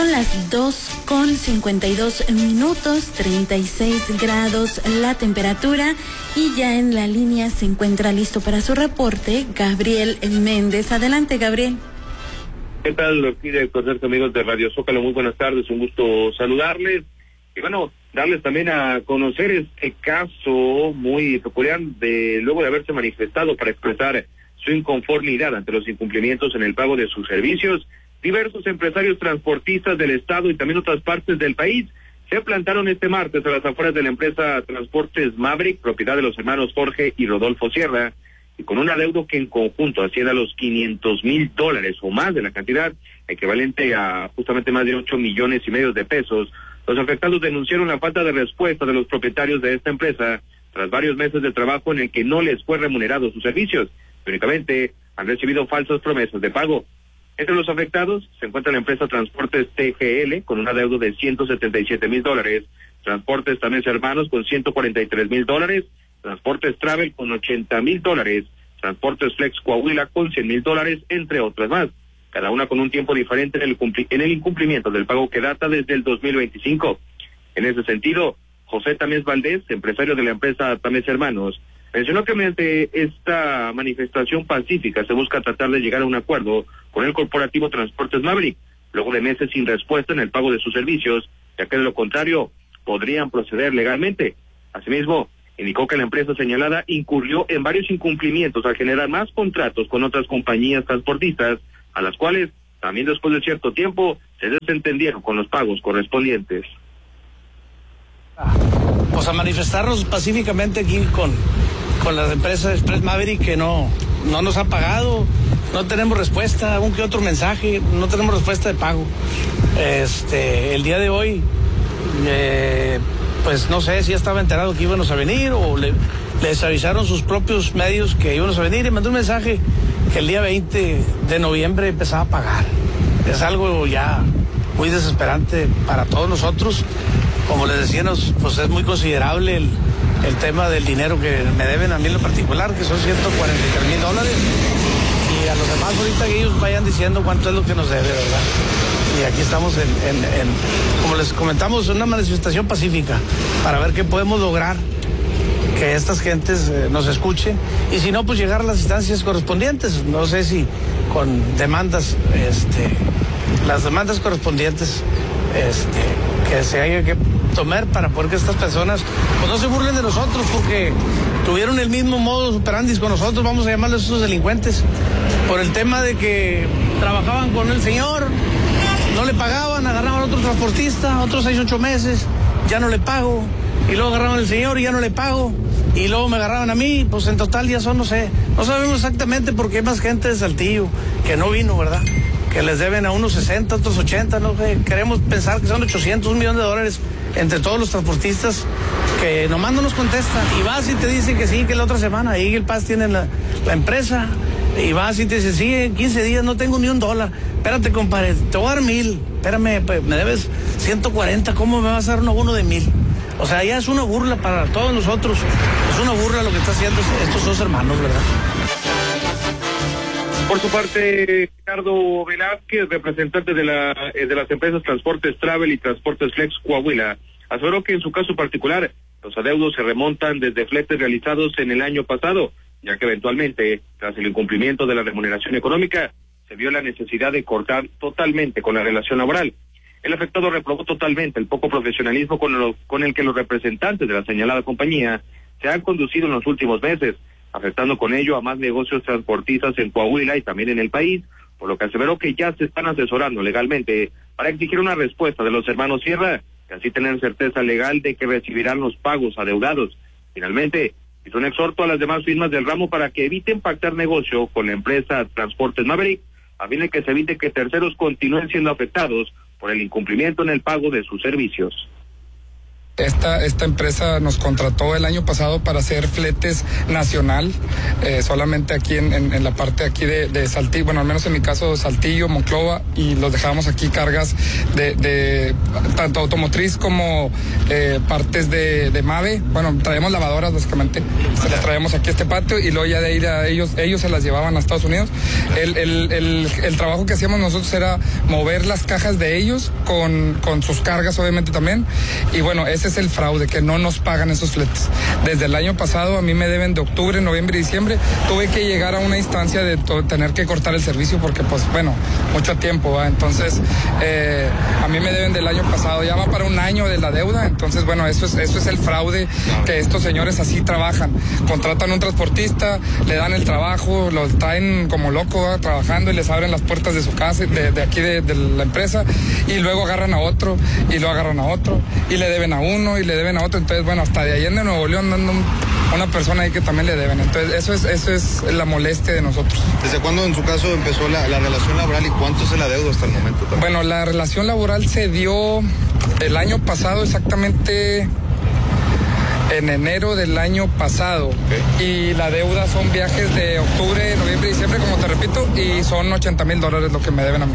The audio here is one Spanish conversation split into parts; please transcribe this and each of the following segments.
Son las 2:52, 36 grados la temperatura, y ya en la línea se encuentra listo para su reporte Gabriel Méndez. Adelante, Gabriel. ¿Qué tal, director, amigos de Radio Zócalo? Muy buenas tardes, un gusto saludarles. Y bueno, darles también a conocer este caso muy peculiar luego de haberse manifestado para expresar su inconformidad ante los incumplimientos en el pago de sus servicios. Diversos empresarios transportistas del estado y también otras partes del país se plantaron este martes a las afueras de la empresa Transportes Maverick, propiedad de los hermanos Jorge y Rodolfo Sierra, y con un adeudo que en conjunto asciende a los $500,000 o más de la cantidad, equivalente a justamente más de 8,5 millones de pesos. Los afectados denunciaron la falta de respuesta de los propietarios de esta empresa tras varios meses de trabajo en el que no les fue remunerado sus servicios. Únicamente han recibido falsas promesas de pago. Entre los afectados se encuentra la empresa Transportes TGL con un adeudo de $177,000, Transportes Tamés Hermanos con $143,000, Transportes Travel con $80,000, Transportes Flex Coahuila con $100,000, entre otras más, cada una con un tiempo diferente en el incumplimiento del pago que data desde el 2025. En ese sentido, José Tamés Valdés, empresario de la empresa Tamés Hermanos, mencionó que mediante esta manifestación pacífica se busca tratar de llegar a un acuerdo con el corporativo Transportes Maverick, luego de meses sin respuesta en el pago de sus servicios, ya que de lo contrario podrían proceder legalmente. Asimismo, indicó que la empresa señalada incurrió en varios incumplimientos al generar más contratos con otras compañías transportistas, a las cuales también después de cierto tiempo se desentendieron con los pagos correspondientes. Pues a manifestarnos pacíficamente aquí con la empresa Express Maverick, que no nos ha pagado, no tenemos respuesta, un que otro mensaje, no tenemos respuesta de pago. El día de hoy, pues no sé si ya estaba enterado que íbamos a venir o les avisaron sus propios medios que íbamos a venir, y mandó un mensaje que el día 20 de noviembre empezaba a pagar. Es algo ya muy desesperante para todos nosotros. Como les decíamos, pues es muy considerable el tema del dinero que me deben a mí en lo particular, que son $143,000, y a los demás ahorita que ellos vayan diciendo cuánto es lo que nos debe, ¿verdad? Y aquí estamos como les comentamos, en una manifestación pacífica para ver qué podemos lograr, que estas gentes nos escuchen, y si no, pues llegar a las instancias correspondientes. No sé si con demandas, las demandas correspondientes, que se haya que tomar para poder que estas personas pues no se burlen de nosotros, porque tuvieron el mismo modus operandi con nosotros, vamos a llamarles esos delincuentes, por el tema de que trabajaban con el señor, no le pagaban, agarraban a otro transportista, otros 6-8 meses, ya no le pago, y luego agarraban al señor y ya no le pago, y luego me agarraban a mí, pues en total ya son, no sabemos exactamente, porque hay más gente de Saltillo que no vino, ¿verdad? Que les deben a unos 60, otros 80, no sé, queremos pensar que son $800 millones entre todos los transportistas, que nomás no nos contestan, y vas y te dicen que sí, que la otra semana ahí el Paz tiene la empresa, y vas y te dicen, sí, en 15 días no tengo ni $1, espérate, compadre, te voy a dar 1,000, espérame, pues, me debes 140, ¿cómo me vas a dar un abono de 1,000? O sea, ya es una burla para todos nosotros, es una burla lo que está haciendo estos dos hermanos, ¿verdad? Por su parte, Ricardo Velázquez, representante de las empresas Transportes Travel y Transportes Flex Coahuila, aseguró que en su caso particular, los adeudos se remontan desde fletes realizados en el año pasado, ya que eventualmente, tras el incumplimiento de la remuneración económica, se vio la necesidad de cortar totalmente con la relación laboral. El afectado reprobó totalmente el poco profesionalismo con el que los representantes de la señalada compañía se han conducido en los últimos meses, afectando con ello a más negocios transportistas en Coahuila y también en el país, por lo que aseveró que ya se están asesorando legalmente para exigir una respuesta de los hermanos Sierra, y así tener certeza legal de que recibirán los pagos adeudados. Finalmente, hizo un exhorto a las demás firmas del ramo para que eviten pactar negocio con la empresa Transportes Maverick, a fin de que se evite que terceros continúen siendo afectados por el incumplimiento en el pago de sus servicios. Esta empresa nos contrató el año pasado para hacer fletes nacional, solamente aquí en la parte aquí de Saltillo, bueno, al menos en mi caso Saltillo, Monclova, y los dejábamos aquí cargas de tanto automotriz como partes de MAVE. Bueno, traemos lavadoras básicamente, se las traemos aquí a este patio y luego ya de ahí ellos se las llevaban a Estados Unidos. El trabajo que hacíamos nosotros era mover las cajas de ellos con sus cargas obviamente también, y bueno, ese es el fraude, que no nos pagan esos fletes. Desde el año pasado a mí me deben de octubre, noviembre y diciembre. Tuve que llegar a una instancia de tener que cortar el servicio porque pues bueno, mucho tiempo, ¿va? Entonces a mí me deben del año pasado, ya va para un año de la deuda. Entonces bueno, eso es el fraude, que estos señores así trabajan. Contratan un transportista, le dan el trabajo, lo traen como loco, ¿va? Trabajando, y les abren las puertas de su casa, de aquí de la empresa, y luego agarran a otro, y lo agarran a otro, y le deben a uno, y le deben a otro. Entonces bueno, hasta de Allende, Nuevo León, dando una persona ahí que también le deben. Entonces eso es la molestia de nosotros. ¿Desde cuándo en su caso empezó la relación laboral y cuánto es el adeudo hasta el momento también? Bueno, la relación laboral se dio el año pasado, exactamente en enero del año pasado. Okay. Y la deuda son viajes de octubre, noviembre y diciembre, como te repito, y son $80,000 lo que me deben a mí.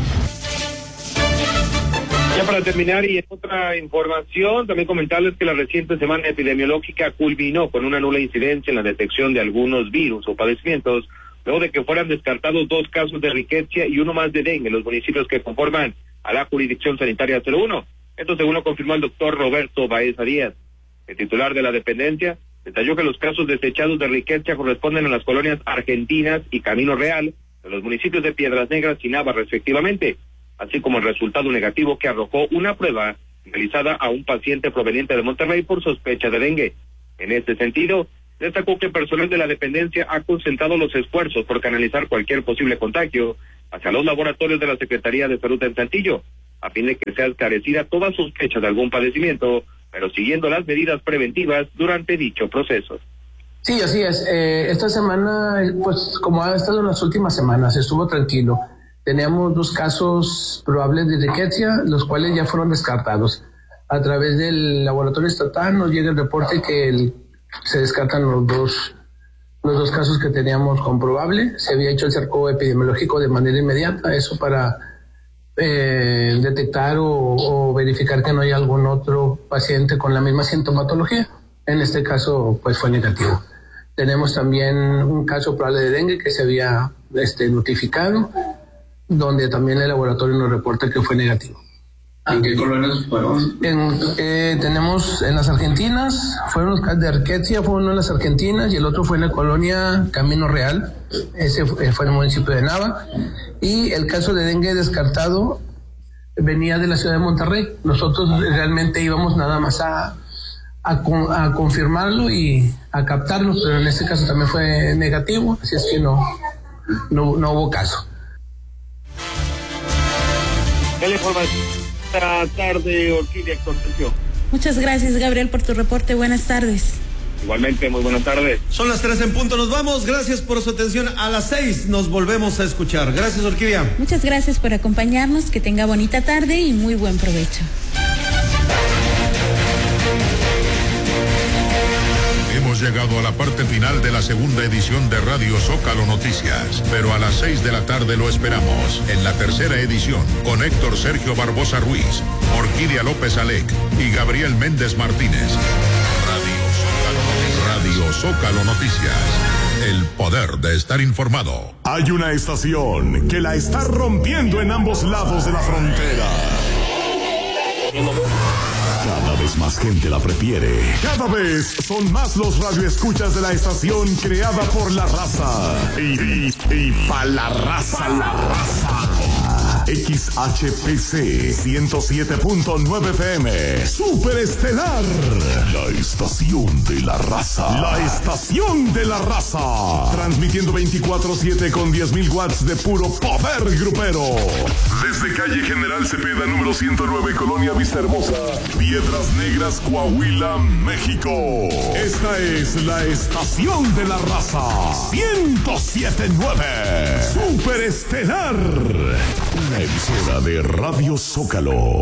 Ya para terminar, y en otra información, también comentarles que la reciente semana epidemiológica culminó con una nula incidencia en la detección de algunos virus o padecimientos, luego de que fueran descartados 2 casos de riqueza y uno más de dengue en los municipios que conforman a la jurisdicción sanitaria 01. Esto según lo confirmó el doctor Roberto Baeza Díaz. El titular de la dependencia detalló que los casos desechados de riqueza corresponden a las colonias Argentinas y Camino Real, de los municipios de Piedras Negras y Nava respectivamente, así como el resultado negativo que arrojó una prueba realizada a un paciente proveniente de Monterrey por sospecha de dengue. En este sentido, destacó que el personal de la dependencia ha concentrado los esfuerzos por canalizar cualquier posible contagio hacia los laboratorios de la Secretaría de Salud en Saltillo, a fin de que sea esclarecida toda sospecha de algún padecimiento, pero siguiendo las medidas preventivas durante dicho proceso. Sí, así es. Esta semana, pues como ha estado en las últimas semanas, estuvo tranquilo. Teníamos 2 casos probables de riqueza, los cuales ya fueron descartados. A través del laboratorio estatal nos llega el reporte que se descartan los dos casos que teníamos comprobable. Se había hecho el cerco epidemiológico de manera inmediata, eso para detectar o verificar que no hay algún otro paciente con la misma sintomatología. En este caso, pues fue negativo. Tenemos también un caso probable de dengue que se había notificado, donde también el laboratorio nos reporta que fue negativo. ¿En qué colonias fueron? Tenemos en las Argentinas, fueron los de Arquetia, fue uno en las Argentinas y el otro fue en la colonia Camino Real, ese fue en el municipio de Nava, y el caso de dengue descartado venía de la ciudad de Monterrey. Nosotros realmente íbamos nada más a confirmarlo y a captarlo, pero en este caso también fue negativo, así es que no hubo caso. Esta tarde, Orquídea Concepción. Muchas gracias, Gabriel, por tu reporte. Buenas tardes. Igualmente, muy buenas tardes. Son las 3 en punto, nos vamos. Gracias por su atención. A las 6 nos volvemos a escuchar. Gracias, Orquídea. Muchas gracias por acompañarnos. Que tenga bonita tarde y muy buen provecho. Hemos llegado a la parte final de la segunda edición de Radio Zócalo Noticias, pero a las 6 de la tarde lo esperamos en la tercera edición con Héctor Sergio Barbosa Ruiz, Orquídea López Alec y Gabriel Méndez Martínez. Radio Zócalo Noticias, el poder de estar informado. Hay una estación que la está rompiendo en ambos lados de la frontera. Cada vez más gente la prefiere. Cada vez son más los radioescuchas de la estación creada por la raza. Y pa' la raza. XHPC 107.9 FM. Superestelar. La estación de la raza. La estación de la raza. Transmitiendo 24/7 con 10,000 watts de puro poder grupero. Desde calle General Cepeda, número 109, Colonia Vista Hermosa, Piedras Negras, Coahuila, México. Esta es la estación de la raza. 107.9. Superestelar. Una emisora de Radio Zócalo.